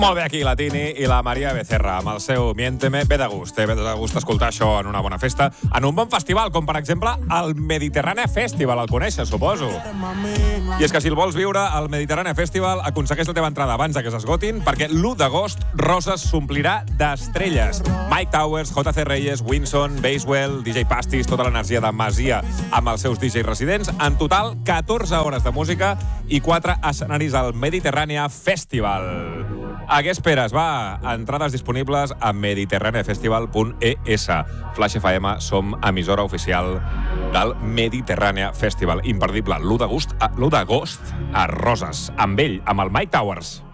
Molt bé, aquí la Tini i la Maria Becerra amb el seu Miénteme. Ve de gust escoltar això en una bona festa, en un bon festival, com per exemple el Mediterrània Festival. El coneixes, suposo. I és que si el vols viure, el Mediterrània Festival aconsegueix la teva entrada abans que s'esgotin, perquè l'1 d'agost Roses s'omplirà d'estrelles. Mike Towers, JC Reyes, Winson, Basewell, DJ Pastis, tota l'energia de Masia amb els seus DJ residents. En total, 14 hores de música i 4 escenaris al Mediterrània Festival. A què esperes? Va, entrades disponibles a mediterraneafestival.es. Flash FM som emissora oficial del Mediterrània Festival. Imperdible, l'1 d'agost a Roses, amb ell, amb el Mike Towers.